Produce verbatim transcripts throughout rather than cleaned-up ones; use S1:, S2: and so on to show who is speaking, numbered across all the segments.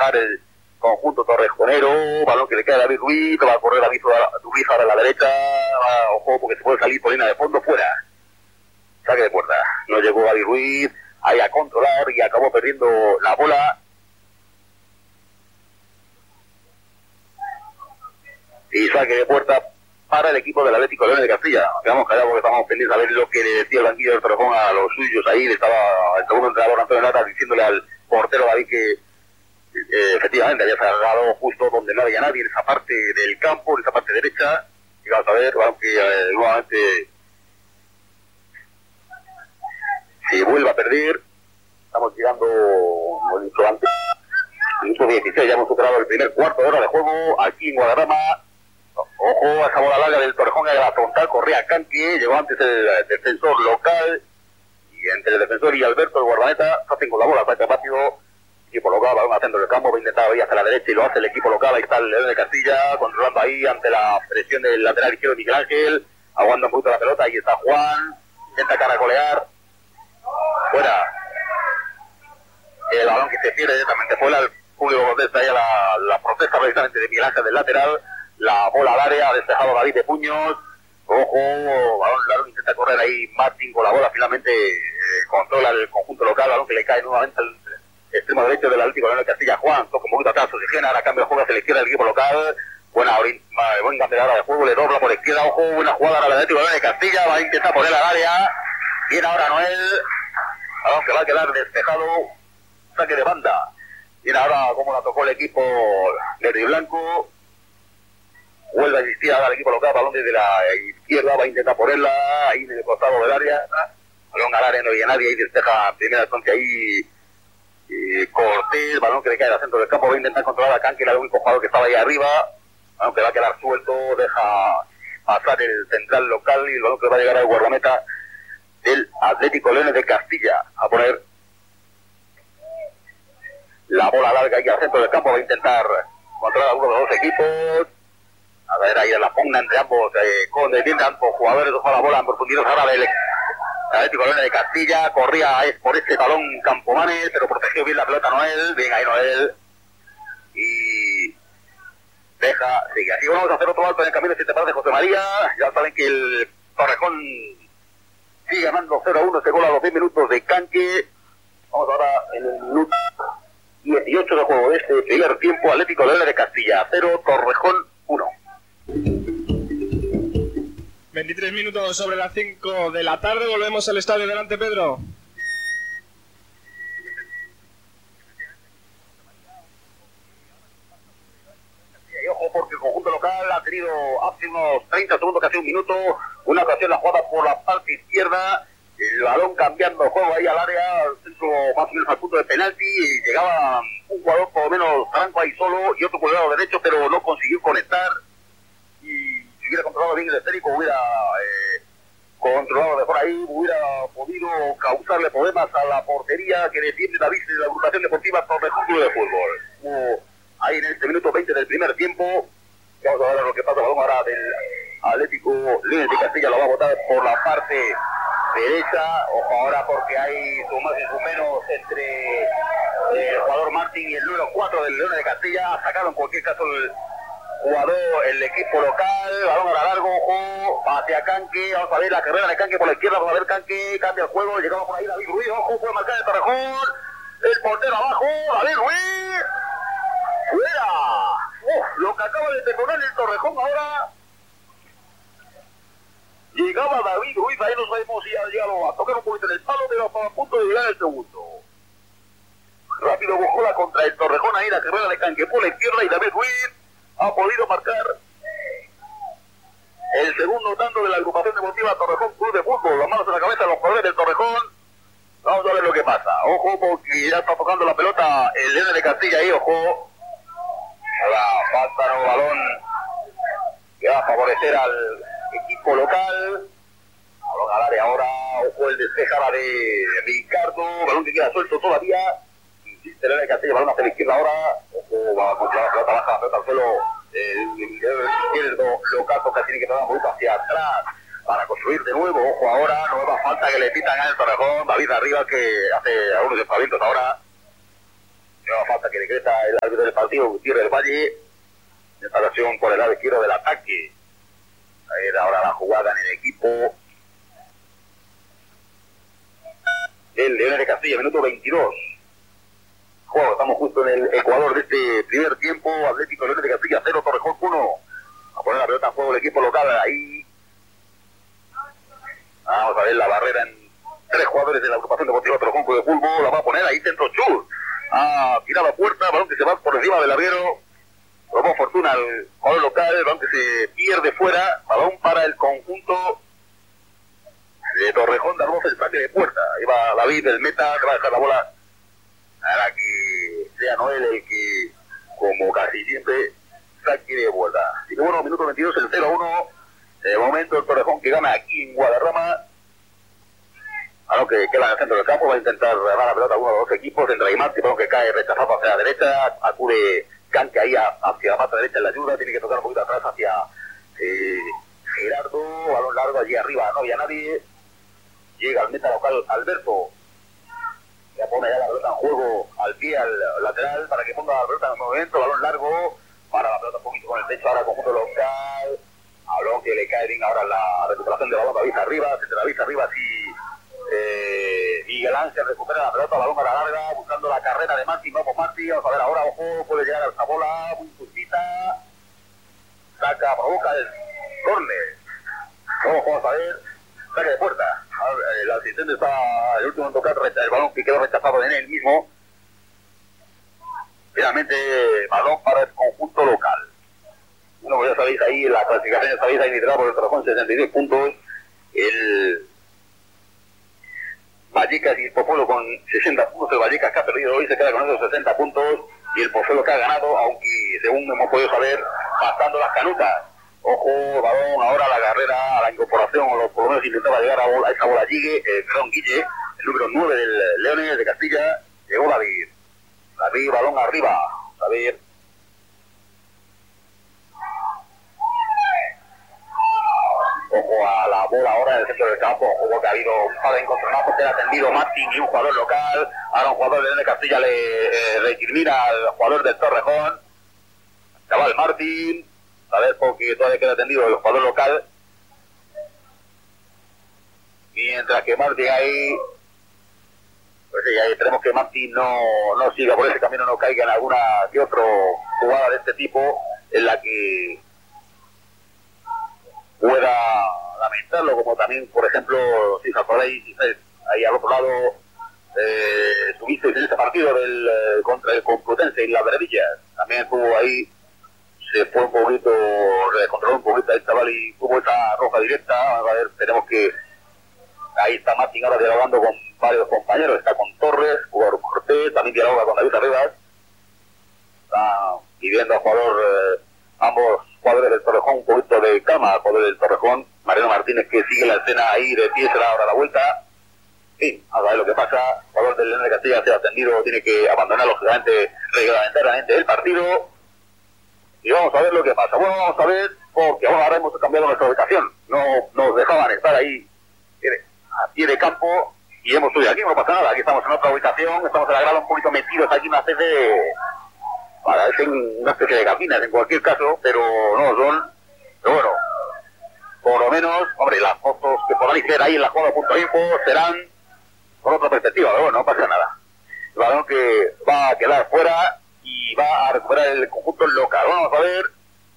S1: despejar el conjunto torrejonero, balón que le queda a David Ruiz, va a correr David Ruiz ahora a la derecha, va, ojo porque se puede salir por línea de fondo, fuera, saque de puerta, no llegó David Ruiz, ahí a controlar y acabó perdiendo la bola, y saque de puerta para el equipo del Atlético Leones de Castilla. Quedamos callados porque estábamos pendientes a ver lo que le decía el banquillo del Torrejón a los suyos ahí, le estaba el segundo entrenador Antonio Lata diciéndole al portero David que Eh, efectivamente había cerrado justo donde no había nadie, en esa parte del campo, en esa parte derecha, y vamos a ver, aunque eh, nuevamente se vuelve a perder, estamos llegando, como he dicho antes, minuto dieciséis, ya hemos superado el primer cuarto de hora de juego, aquí en Guadarrama, ojo a esa bola larga del Torrejón, de la frontal, corría Canque, llegó antes el defensor local, y entre el defensor y Alberto, el guardameta, se hacen con la bola, ataque rápido, equipo local, balón al centro del campo, va a intentar ir hacia la derecha y lo hace el equipo local, ahí está el León de Castilla, controlando ahí ante la presión del lateral izquierdo Miguel Ángel, aguanta un poquito la pelota, ahí está Juan, intenta caracolear, fuera, el balón que se pierde directamente fuera, el público contesta ahí a la, la protesta precisamente de Miguel Ángel del lateral, la bola al área, ha despejado David de puños, ojo, balón largo, intenta correr ahí Martín con la bola, finalmente eh, controla el conjunto local, balón que le cae nuevamente al extremo derecho del Atlético Leones de Castilla, Juan, toca un poquito atrás, oxigena, ahora cambio de juego hacia la izquierda del equipo local, buena buen cambio ahora de juego, le dobla por la izquierda, ojo, buena jugada al Atlético Leones de Castilla, va a intentar poner al área, viene ahora Noel, balón que va a quedar despejado, saque de banda, viene ahora como la tocó el equipo verde y blanco, vuelve a insistir ahora el equipo local, balón desde la izquierda, va a intentar ponerla, ahí en el costado del área, balón al área, no había nadie, ahí despeja primera instancia ahí, Eh, Cortés, balón que le cae al centro del campo, va a intentar controlar a Canque, era el único jugador que estaba ahí arriba, balón que va a quedar suelto, deja pasar el central local y el balón que va a llegar al guardameta del Atlético Leones de Castilla, a poner la bola larga ahí al centro del campo, va a intentar controlar a uno de los dos equipos, a ver ahí a la pugna entre ambos, eh, con el bien de ambos jugadores, ojalá la bola en profundidad ahora del Atlético Leones de Castilla, corría es por este balón Campomanes, pero protegió bien la pelota Noel, bien ahí Noel, y deja, sigue, así vamos a hacer otro alto en el camino, si te parece José María, ya saben que el Torrejón sigue ganando cero a uno, este gol a los diez minutos de Canque, vamos ahora en el minuto dieciocho de juego de este primer tiempo, Atlético Leones de Castilla, cero, Torrejón uno.
S2: veintitrés minutos sobre las cinco de la tarde, volvemos al estadio. Delante, Pedro.
S1: Y ojo porque el conjunto local ha tenido hace unos treinta segundos, casi un minuto, una ocasión la jugada por la parte izquierda, el balón cambiando juego ahí al área, al centro más o menos al punto de penalti, y llegaba un jugador por lo menos franco ahí solo y otro por el lado derecho, pero no consiguió conectar, y si hubiera controlado bien el esférico hubiera eh, controlado mejor ahí, hubiera podido causarle problemas a la portería que defiende David de la agrupación deportiva Torrejón Club de Fútbol. Como ahí en este minuto veinte del primer tiempo, vamos a ver lo que pasa, balón ahora del Atlético Leones de Castilla, lo va a botar por la parte derecha, ojo ahora porque hay su más y su menos entre el jugador Martín y el número cuatro del Leones de Castilla, ha sacado en cualquier caso el jugador, el equipo local, balón a largo, ojo, hacia Canque, vamos a ver la carrera de Canque por la izquierda, vamos a ver Canque, cambia el juego, llegamos por ahí David Ruiz, ojo, puede marcar el Torrejón, el portero abajo, David Ruiz, fuera, uf, lo que acaba de terminar el Torrejón ahora, llegaba David Ruiz, ahí no sabemos si ha llegado a tocar un poquito en el palo, pero estaba a punto de llegar el segundo. Rápido Bojola contra el Torrejón, ahí la carrera de Canque por la izquierda y David Ruiz ha podido marcar el segundo tanto de la agrupación deportiva Torrejón Club de Fútbol. Las manos en la cabeza de los jugadores del Torrejón. Vamos a ver lo que pasa. Ojo porque ya está tocando la pelota el Leones de Castilla ahí, ojo. Ahora falta el balón que va a favorecer al equipo local. Balón al área ahora, ojo el despeja ahora de Ricardo, balón que queda suelto todavía. Insiste Leones de Castilla, balón hacia la izquierda ahora. Ojo, va a controlar la pelota baja, la pelota al suelo. El izquierdo local toca, tiene que dar un poquito hacia atrás para construir de nuevo. Ojo ahora, nueva falta que le pitan al Torrejón. David arriba que hace algunos despavientos ahora. Nueva falta que le decreta el árbitro del partido, Gutiérrez del Valle, en esta ocasión por el lado izquierdo del ataque. A ver ahora la jugada en el equipo el Leones de Castilla, minuto veintidós. Juego, estamos justo en el Ecuador de este primer tiempo. Atlético Leones de Castilla cero, Torrejón uno. A poner la pelota en juego el equipo local ahí. Vamos a ver la barrera en tres jugadores de la agrupación deportiva Torrejón de fútbol. La va a poner ahí centro Chur. Ah, tira la puerta, balón que se va por encima del larguero. Probó fortuna al jugador local, balón que se pierde fuera. Balón para el conjunto de Torrejón de Arbosa, el saque de puerta. Ahí va David, el meta, que va a dejar la bola para que sea Noel el que, como casi siempre, saque de vuelta. Así que bueno, minuto veintidós, el cero a uno. De momento el Torrejón que gana aquí en Guadarrama. A lo que queda en el centro del campo, va a intentar ganar la pelota a uno de los dos equipos. Entra Martí, balón que cae rechazado hacia la derecha. Acude Canque ahí hacia la pata derecha en la ayuda. Tiene que tocar un poquito atrás hacia eh, Gerardo. Balón largo allí arriba, no había nadie. Llega al meta local Alberto. Ya pone ya la pelota en juego al pie, al lateral, para que ponga la pelota en el movimiento. Balón largo, para la pelota un poquito con el techo, ahora conjunto local. Balón que le cae bien ahora la recuperación de balón, avisa arriba, se la avisa arriba, sí. Eh, Miguel Ángel recupera la pelota, balón a la larga, buscando la carrera de Martín. Vamos Martín, vamos a ver ahora, ojo, puede llegar a esa bola, muy justita. Saca, provoca el córner. Ojo, vamos a ver, saque de puerta. El asistente está el último en tocar el balón que quedó rechazado en él mismo. Finalmente, balón para el conjunto local. Bueno, pues ya sabéis ahí, la clasificación ya sabéis ahí liderado por el Torrejón, sesenta y diez puntos. El Vallecas y el Pozuelo con sesenta puntos. El Vallecas que ha perdido hoy se queda con esos sesenta puntos. Y el Pozuelo que ha ganado, aunque según hemos podido saber, pasando las canutas. Ojo, balón ahora a la carrera, a la incorporación, o por lo menos intentaba llegar a, bola, a esa bola Gigue, eh, perdón, Guille, el número nueve del Leones de Castilla. Llegó David. David, balón arriba. David. Ojo a la bola ahora en el centro del campo. Ojo que ha habido un par de encontronazos que ha atendido Martín y un jugador local. Ahora un jugador del Leones de Castilla le eh, recrimina al jugador del Torrejón. Chaval Martín. A ver, porque todavía queda atendido el jugador local. Mientras que Martín ahí, pues sí, ahí esperemos que Martín no, no siga por ese camino, no caiga en alguna que otra jugada de este tipo en la que pueda lamentarlo, como también, por ejemplo, si os acordáis, ahí al otro lado, eh, tuvisteis en ese partido del, eh, contra el Complutense y la Verdilla, también estuvo ahí. Se fue un poquito, le controló un poquito el chaval y tuvo esa roja directa. Vamos a ver, tenemos que... Ahí está Martín ahora dialogando con varios compañeros. Está con Torres, jugador Cortés, también dialoga con David Arribas. Está pidiendo al jugador, eh, ambos jugadores del Torrejón, un poquito de calma. Al jugador del Torrejón, Mariano Martínez, que sigue la escena ahí de pie, se da ahora la vuelta. Sí, a ver lo que pasa. El jugador del León de Castilla ha sido atendido, tiene que abandonar lógicamente, reglamentariamente el partido. Y vamos a ver lo que pasa. Bueno, vamos a ver, porque ahora hemos cambiado nuestra ubicación. No nos dejaban estar ahí a pie de campo y hemos subido aquí, no pasa nada. Aquí estamos en otra ubicación, estamos en la grada un poquito metidos aquí, una especie de... Parece una especie de cabinas en cualquier caso, pero no son. Pero bueno, por lo menos, hombre, las fotos que podáis ver ahí en la jugada punto info serán con otra perspectiva, pero bueno, no pasa nada. El balón que va a quedar fuera y va a recuperar el conjunto local. Vamos a ver.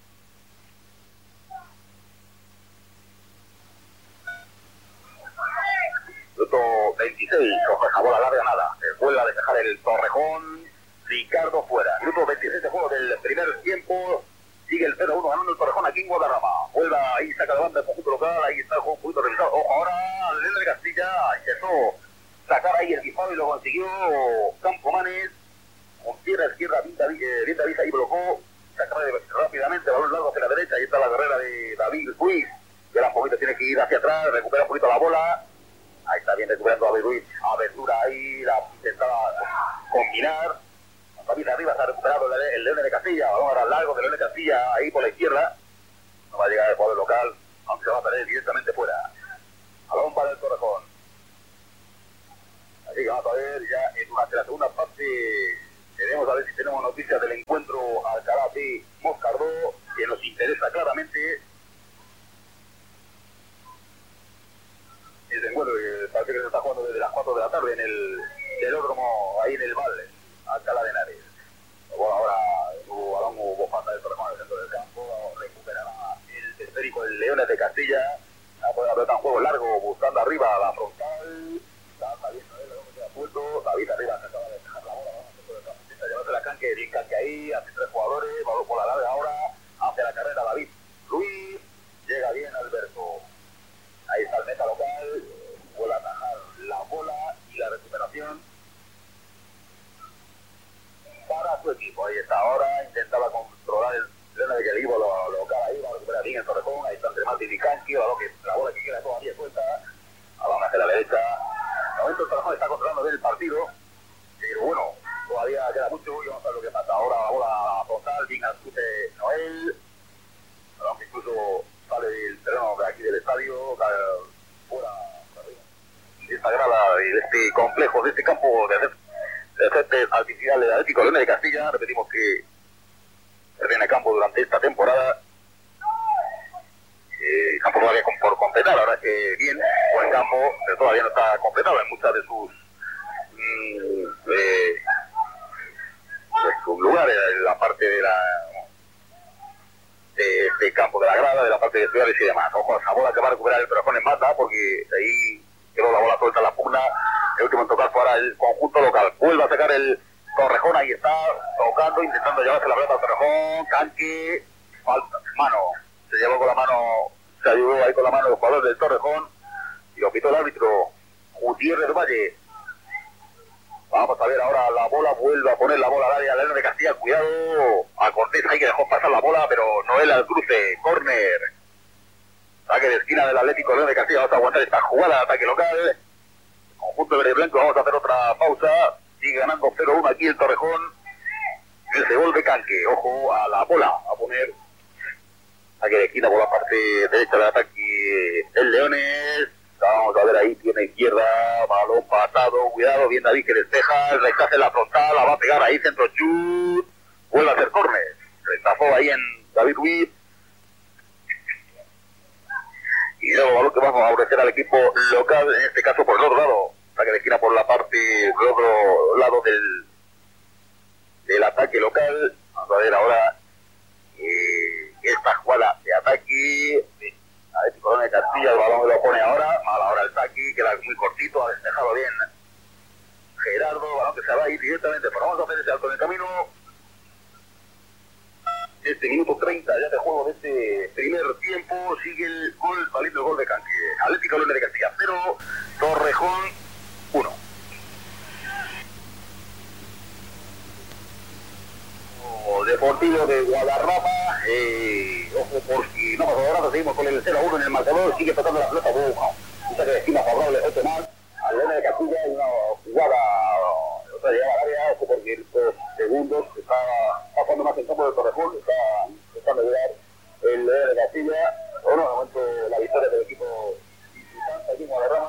S1: Minuto veintiséis, coge esa bola larga, nada. Se vuelve a despejar el Torrejón. Ricardo fuera. Minuto veintiséis de juego del primer tiempo. Sigue el cero uno ganando el Torrejón aquí en Guadarrama. Vuelve ahí, saca de banda el conjunto local. Ahí está el juego un poquito revisado. Ojo, ahora el León de Castilla intentó sacar ahí el disparo y lo consiguió Campomanes. Con pierna izquierda, bien David, eh, bien David ahí blocó, saca rápidamente, balón largo hacia la derecha, ahí está la carrera de David Ruiz, que ahora un poquito tiene que ir hacia atrás, recupera un poquito la bola, ahí está bien recuperando a David Ruiz, aventura ahí, la intentaba combinar, David arriba se ha recuperado el, el León de Castilla, balón ahora largo de León de Castilla, ahí por la izquierda, no va a llegar el jugador local, aunque se va a perder directamente fuera, balón para el Torrejón, así que vamos a ver ya eh, durante la segunda parte. Queremos a ver si tenemos que ahí, hace tres jugadores, balón por la larga ahora, hace la carrera David Luis, llega bien Alberto. Ahí está el meta local, vuelve a atajar la bola y la recuperación para su equipo. Ahí está ahora, intentaba controlar el freno de que el equipo lo, lo local ahí, va a recuperar bien el Torrejón, ahí está entre Martín y Kanki, la, la bola que queda todavía suelta, a la hacia la derecha. De momento el Torrejón está controlando bien el partido, pero bueno, todavía queda mucho y vamos a ver lo que pasa. Ahora la bola frontal, bien al cruce Noel, aunque incluso sale del terreno de aquí del estadio, cae fuera de esta grada, de este complejo, de este campo de de césped artificial del Atlético Leones de Castilla. Repetimos que termina el campo durante esta temporada. Eh, campo todavía por completar, ahora que bien, buen campo, pero todavía no está completado en muchas de sus mmm, eh, de sus lugares, en la parte de la de este campo de la grada, de la parte de ciudades y demás. Ojo a esa bola que va a recuperar el Torrejón en Mata, porque ahí quedó la bola suelta en la pugna. El último en tocar fue ahora el conjunto local. Vuelve a sacar el Torrejón, ahí está, tocando, intentando llevarse la pelota al Torrejón. Kanki, falta, mano, se llevó con la mano, se ayudó ahí con la mano el jugador del Torrejón y lo pitó el árbitro Gutiérrez Valle. Vamos a ver ahora la bola, vuelve a poner la bola al área, León de Castilla, cuidado a Cortés, hay que dejó pasar la bola, pero Noel al cruce, córner. Saque de esquina del Atlético León de Castilla, vamos a aguantar esta jugada de ataque local. Conjunto verde y blanco, vamos a hacer otra pausa. Sigue ganando cero uno aquí el Torrejón. Ese gol de Kanki, ojo a la bola, a poner saque de esquina por la parte derecha del ataque el Leones. Vamos a ver ahí, tiene izquierda, balón pasado, cuidado, bien David que despeja, el rechace en la frontal, la va a pegar ahí, centro chut, vuelve a hacer córner, rechazó ahí en David Ruiz. Y luego balón que vamos a ofrecer al equipo local, en este caso por el otro lado, saque de esquina por la parte del otro lado del, del ataque local. Vamos a ver ahora eh, esta jugada de ataque. Atlético Leones de Castilla, el balón lo pone ahora, mal ahora el saque, queda muy cortito, ha despejado bien Gerardo, balón que se va a ir directamente, pero vamos a hacer ese alto en el camino. Este minuto treinta ya de juego de este primer tiempo, sigue el gol, saliendo el gol de Kanki. Atlético Leones de Castilla cero, Torrejón uno. Deportivo de Guadarrama, eh, ojo por si no pasa nada, seguimos con el cero a uno en el marcador, sigue tocando la pelota, bueno, un saque de esquina favorable, ocho más, al Leones de Castilla, una jugada, otra llegada al área, ojo porque estos segundos está, está jugando más en campo del Torrejón, está intentando llegar el Leones de Castilla, bueno, de momento la victoria del equipo visitante aquí en Guadarrama,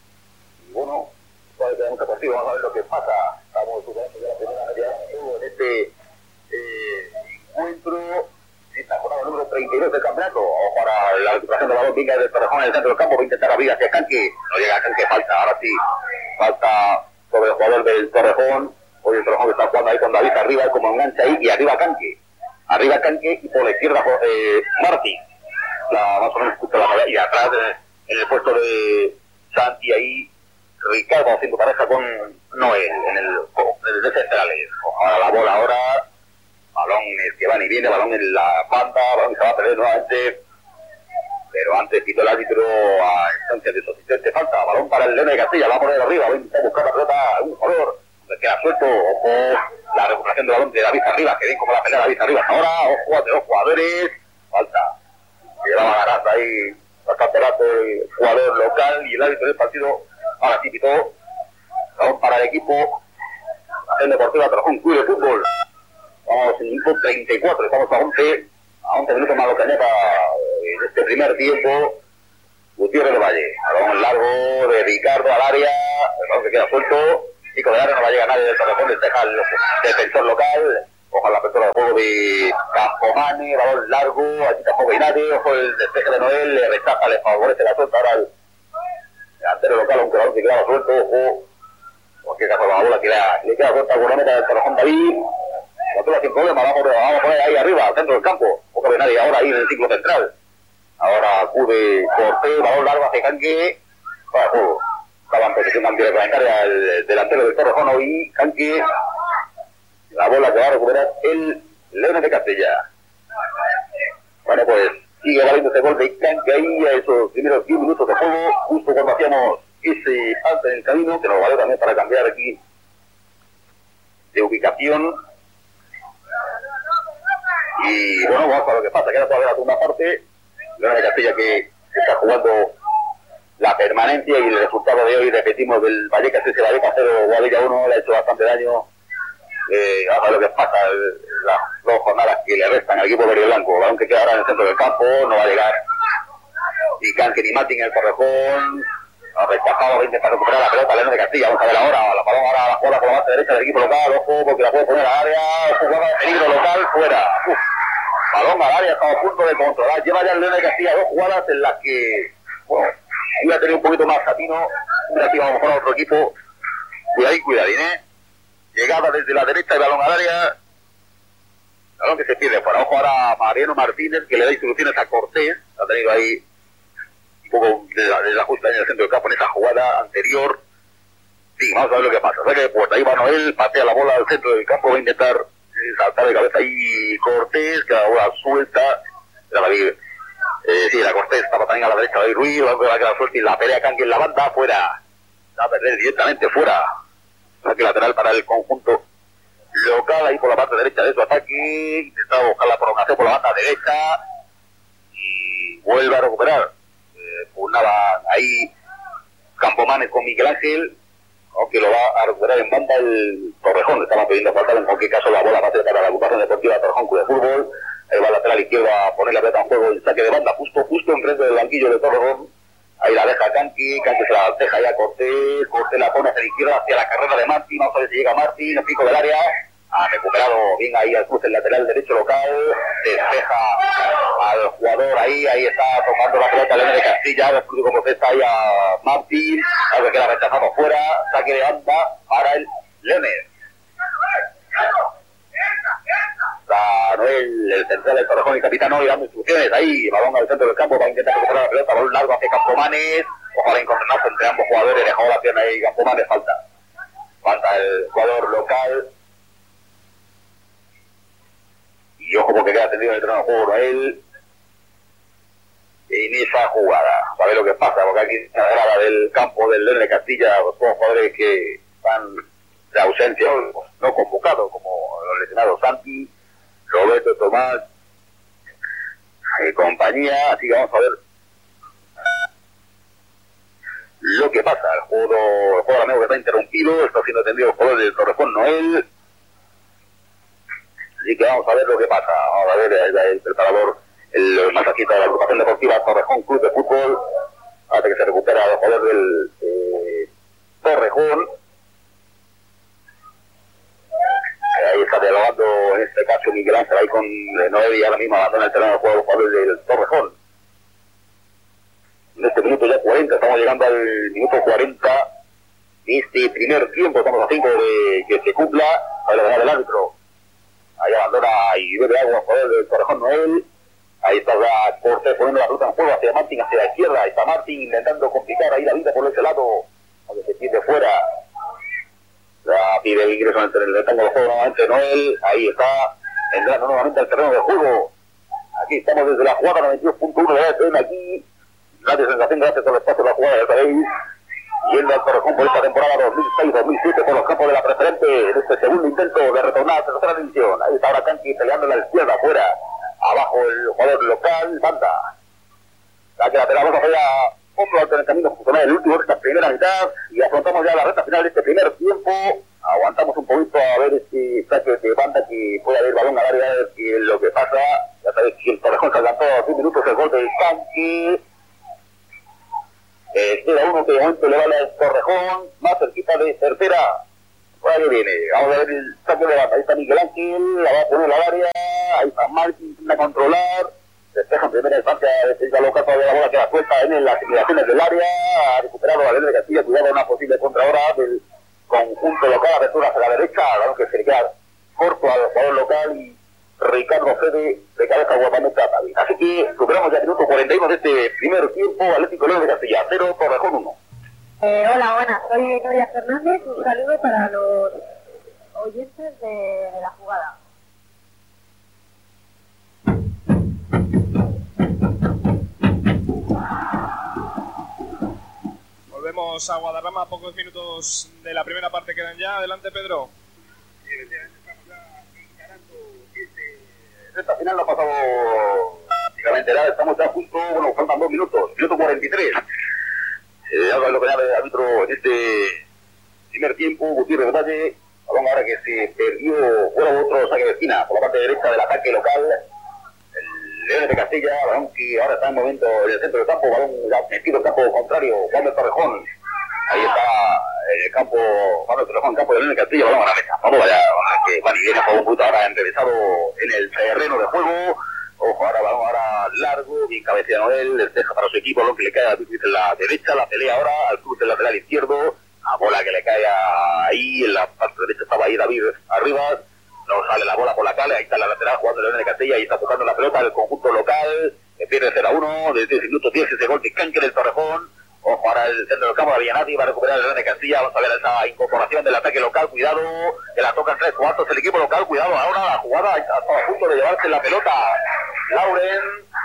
S1: y bueno, todavía queda mucho partido, vamos a ver lo que pasa, estamos superando ya la primera media en este Eh, encuentro esta jornada número treinta y dos del campeonato. Ojo para la recuperación de balón, venga del Torrejón en el centro del campo, va a intentar abrir hacia Kanki, no llega a Kanki, falta, ahora sí, falta sobre el jugador del Torrejón. Hoy el Torrejón está jugando ahí con David arriba, como engancha ahí, y arriba Kanki, arriba Kanki y por la izquierda eh, Martín, la, más o menos justo la mayoría, y atrás eh, en el puesto de Santi ahí Ricardo haciendo pareja con Noel en el, en el de centrales. Ahora la bola ahora, balón que va y viene, balón en la banda, balón que se va a perder nuevamente, pero antes quitó el árbitro a instancia de su asistente, falta, balón para el León de Castilla, va a poner arriba, va a intentar buscar la pelota a un jugador, se queda suelto, ojo, la recuperación del balón de David Arriba, que ven como la pelea de David Arriba ahora, ojo de dos jugadores, falta, llevaba ganando ahí bastante rato el jugador local y el árbitro del partido, ahora sí quitó, balón para el equipo, el Deportivo Torrejón, Club de Fútbol. Vamos en el minuto treinta y cuatro, estamos a once, a once minutos más lo que añada en este primer tiempo. Gutiérrez de Valle, balón largo de Ricardo al área, el balón que queda suelto, pico de área, no va a llegar nadie del Torrejón, despeja el defensor local, ojo la apertura de juego de Campomani, balón largo, aquí tampoco hay nadie, ojo el despeje de Noel, le rechaza, le favorece la suelta ahora al delantero local, aunque el balón que queda suelto, ojo, porque caso la bola que le, le queda suelta con la meta del Torrejón David. La pelota sin problema, vamos, vamos a poner ahí arriba, al centro del campo, poco de nadie ahora ahí en el ciclo central. Ahora acude Cortés, balón largo hacia Kanki, para juego. Estaba en posición antirreglamentaria el delantero del Torrejón y Kanki La bola que va a recuperar el Leones de Castilla. Bueno, pues sigue valiendo ese gol de Canque ahí a esos primeros diez minutos de juego, justo cuando hacíamos ese alto en el camino, que nos valió también para cambiar aquí de ubicación. Y bueno, vamos a ver lo que pasa, queda todavía la segunda parte. Leones de Castilla que está jugando la permanencia, y el resultado de hoy, repetimos, del Vallecas ese Vallecas cero, Guadilla uno, le ha hecho bastante daño. Eh, vamos a ver lo que pasa, el, las dos jornadas que le restan al equipo verde y blanco. Balón que queda ahora en el centro del campo, no va a llegar ni Canque ni Martín en el Torrejón. Ha rechazado, va a intentar recuperar la pelota Leones de Castilla. Vamos a ver ahora, la balón ahora la jugada por la base derecha del equipo local. Ojo, porque la puede poner al área, jugada de peligro local, fuera. Uf. Balón al área, estamos a punto de controlar. Lleva ya el Leones de Castilla dos jugadas en las que, bueno, iba a tener un poquito más Satino, hubiera sido a lo mejor a otro equipo. Cuidadín, cuidadín, ¿eh? Llegada desde la derecha, el balón al área. Balón que se pierde fuera. Ojo ahora a Mariano Martínez, que le da instrucciones a Cortés. Ha tenido ahí un poco de la, de la justa en el centro del campo en esa jugada anterior. Sí, vamos a ver lo que pasa. Saque de puerta. Ahí va Noel, patea la bola al centro del campo, va a intentar eh, saltar de cabeza ahí Cortés, que la bola suelta. Ya la vi. Eh, sí, la Cortés estaba también a la derecha de Ruiz, va a quedar suelta y la pelea Canque en la banda, fuera. Va a perder directamente fuera. Saque lateral para el conjunto local, ahí por la parte derecha de su ataque. Intentaba buscar la prolongación por la banda derecha y vuelve a recuperar. Eh, Pugnaban ahí Campomanes con Miguel Ángel, aunque lo va a recuperar en banda el Torrejón. Estaba pidiendo faltar, en cualquier caso la bola va a ser para la agrupación deportiva Torrejón Club de Fútbol. Ahí va el lateral izquierdo a poner la pelota en juego, el saque de banda justo, justo enfrente del banquillo de Torrejón. Ahí la deja Canque, Canque se la deja ya a Cortés, Cortés la pone hacia la izquierda, hacia la carrera de Martín, vamos a ver si llega Martín, el pico del área, ha recuperado bien ahí al cruce el lateral derecho local, despeja al jugador ahí, ahí está tocando la pelota Leones de Castilla, el público protesta ahí a Martín, algo que queda rechazado fuera, saque de banda para el Leones. Está Noel, el central del Torrejón y capitán hoy dando instrucciones ahí, balón al centro del campo para intentar recuperar la pelota, balón largo hacia Campomanes, ojalá encontrarnos entre ambos jugadores, dejó la pierna ahí Campomanes, falta, falta el jugador local, y ojo porque queda tendido en el terreno de juego Noel, en esa jugada, a ver lo que pasa, porque aquí en la grada del campo del Leones de Castilla, los dos jugadores que están de ausencia, no convocados, como los lesionados Santi, Roberto, Tomás y compañía, así que vamos a ver lo que pasa. El juego, el juego amigo que está interrumpido, está siendo atendido el jugador del Torrejón Noel, así que vamos a ver lo que pasa. Vamos a ver el, el preparador, el masajista de la agrupación deportiva Torrejón Club de Fútbol, hasta que se recupera el jugador del eh, Torrejón. Ahí está dialogando en este caso Miguel Ángel ahí con Noel, y ahora mismo abandona el terreno de juego los jugadores del Torrejón. En este minuto ya cuarenta, estamos llegando al minuto cuarenta de este primer tiempo, estamos a cinco de que se cumpla. Ahí lo deja el árbitro, ahí abandona y bebe agua los jugadores del Torrejón Noel. Ahí está ya Cortés poniendo la ruta en juego hacia Martín, hacia la izquierda. Ahí está Martín intentando complicar ahí la vida por ese lado, aunque se pierde fuera. La pide el ingreso en el rectángulo de juego nuevamente Noel, ahí está entrando nuevamente al terreno de juego. Aquí estamos desde la jugada noventa y dos punto uno de la E T N, aquí gracias sensación, gracias por el espacio de la jugada, ya sabéis, yendo al Torrejón por esta temporada dos mil seis dos mil siete por los campos de la preferente, en este segundo intento de retornar a la tercera división. Ahí está ahora Canque peleando en la izquierda, afuera, abajo el jugador local, banda, la que la pelota vamos a otro alto en el camino funcional, el último de esta primera mitad, y afrontamos ya la recta final de este primer tiempo. Aguantamos un poquito a ver este saque de banda que puede haber balón al área, a ver qué es lo que pasa. Ya sabéis que el Torrejón se adelantó a dos minutos el gol del Canque. Eh, queda uno que de momento le vale al Torrejón, más cerquita de tercera. Por ahí viene, vamos a ver el saque de banda. Ahí está Miguel Ángel, la va a poner al área, ahí está Martín, intenta controlar. Despeja en primera instancia defensa local, todavía la bola queda suelta en las inmediaciones del área, ha recuperado a Leones de Castilla, cuidado una posible contra ahora del conjunto local, apertura hacia la derecha, claro que se le queda corto al jugador local y Ricardo Fede de cabeza guapamente David. Así que superamos ya el minuto cuarenta y uno de este primer tiempo, Atlético Leones de Castilla, cero, Torrejón uno.
S3: Eh, hola, buenas, soy Gloria Fernández, un saludo para los oyentes de, de la jugada.
S2: Volvemos a Guadarrama, pocos minutos de la primera parte quedan ya. Adelante, Pedro.
S1: Sí, estamos ya encarando este... Esta final no ha pasado prácticamente nada, estamos ya justo, bueno, faltan dos minutos, minuto cuarenta y tres. Eh, algo lo que llama el árbitro en este primer tiempo, Gutiérrez Valle, balón ahora que se perdió, fuera otro saque de esquina por la parte derecha del ataque local. El Leones de Castilla, balón que ahora está en momento en el centro del campo, balón metido en campo contrario, Juan del Torrejón. Ahí está en el campo, Juan del Torrejón, campo de Leones de Castilla, balón a la mesa. Vamos allá, que van y viene por un punto ahora enrevesado en el terreno de juego. Ojo, ahora balón ahora largo, bien cabeceado él, despeja para su equipo, lo que le cae a en la derecha, la pelea ahora al cruz del lateral izquierdo, la bola que le cae ahí, en la parte derecha estaba ahí David arriba. No sale la bola por la calle, ahí está la lateral jugando el Leones de Castilla, ahí está tocando la pelota del conjunto local, que pierde cero a uno, desde el minuto diez ese gol de Canque del Torrejón. Ojo, ahora el centro del campo, no había nadie, va a recuperar el Leones de Castilla, vamos a ver esa incorporación del ataque local, cuidado, que la tocan tres cuartos el equipo local, cuidado, ahora la jugada está a punto de llevarse la pelota Lauren,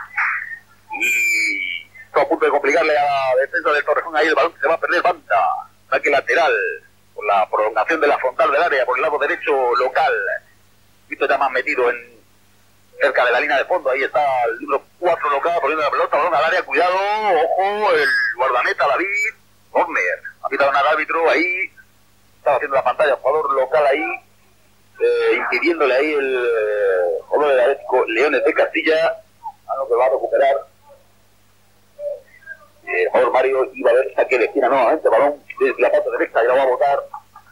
S1: y está a punto de complicarle a la defensa del Torrejón, ahí el balón se va a perder, banda, ataque lateral, por la prolongación de la frontal del área, por el lado derecho local. Visto ya más metido en cerca de la línea de fondo, ahí está el número cuatro local poniendo la pelota, balón al área, cuidado, ojo, el guardameta David, corner, ha pitado al árbitro ahí, estaba haciendo la pantalla, jugador local ahí, eh, impidiéndole ahí el eh, jugador del Atlético Leones de Castilla, a lo que va a recuperar eh, el jugador Mario, iba a ver saque de esquina nuevamente, balón desde la parte derecha, y lo va a botar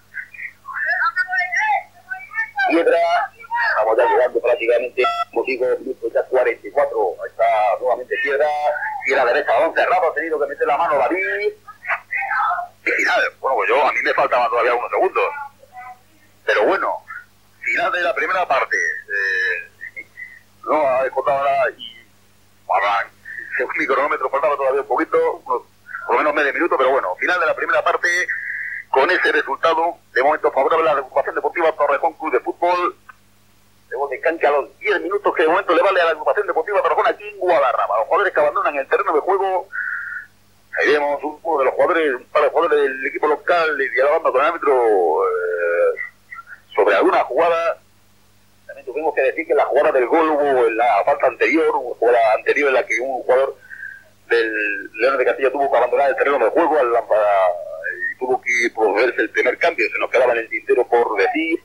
S1: Piedra. Estamos ya llegando prácticamente, como digo, minutos ya cuarenta y cuatro, ahí está nuevamente Piedra, y a la derecha, balón cerrado, ha tenido que meter la mano David, y final, bueno, pues yo, a mí me faltaban todavía unos segundos, pero bueno, final de la primera parte, eh, no ha descontado nada, y para, según mi cronómetro faltaba todavía un poquito, unos, por lo menos medio minuto, pero bueno, final de la primera parte, con ese resultado, de momento favorable a la agrupación deportiva Torrejón Club de Fútbol, de gol de Canque a los diez minutos que de momento le vale a la agrupación deportiva Torrejón aquí en Guadarrama. Los jugadores que abandonan el terreno de juego, ahí vemos uno de los jugadores, un par de jugadores del equipo local dialogando con el árbitro eh, sobre alguna jugada. También tuvimos que decir que la jugada del gol hubo en la falta anterior, una jugada anterior en la que un jugador del Leones de Castilla tuvo que abandonar el terreno de juego al, para, y tuvo que procederse el primer cambio, se nos quedaba en el tintero por decir.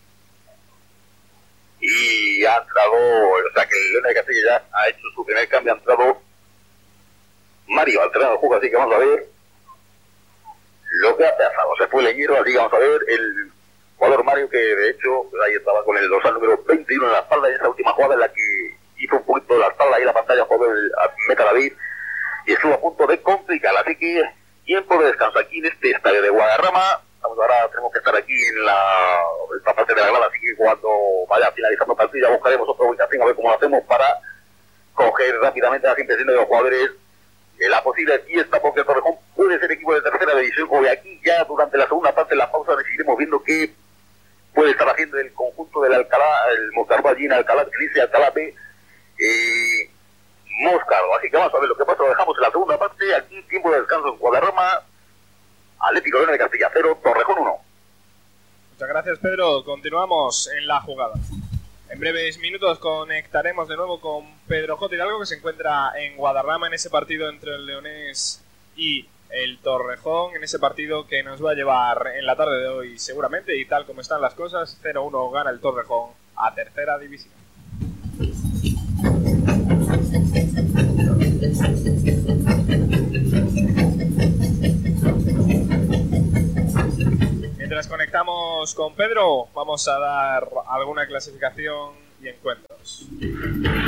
S1: Y ha entrado, o sea que el Leones de Castilla ya ha hecho su primer cambio, ha entrado Mario al terreno de juego, así que vamos a ver lo que ha pasado. Se fue Leñero, así que vamos a ver el jugador Mario, que de hecho ahí estaba con el dorsal número veintiuno en la espalda, y esa última jugada en la que hizo un poquito de la espalda ahí la pantalla, jugó el meta David, y estuvo a punto de complicar, así que tiempo de descanso aquí en este estadio de Guadarrama. Estamos ahora, tenemos que estar aquí en la esta parte de la grada, así que cuando vaya finalizando el partido ya buscaremos otra ubicación a ver cómo lo hacemos para coger rápidamente las impresiones de los jugadores, eh, la posible fiesta, porque el Torrejón puede ser equipo de tercera división, o de aquí ya durante la segunda parte de la pausa decidiremos viendo qué puede estar haciendo el conjunto del Alcalá, el Moscardo allí en Alcalá, que dice Alcalá B, eh, Moscardo, así que vamos a ver lo que pasa, lo dejamos en la segunda parte, aquí tiempo de descanso en Guadarrama, Atlético Leones de Castilla cero, Torrejón uno.
S2: Muchas gracias, Pedro, continuamos en la jugada. En breves minutos conectaremos de nuevo con Pedro J. Hidalgo, que se encuentra en Guadarrama en ese partido entre el Leonés y el Torrejón, en ese partido que nos va a llevar en la tarde de hoy seguramente, y tal como están las cosas, cero uno gana el Torrejón a tercera división. Mientras conectamos con Pedro, vamos a dar alguna clasificación y encuentros.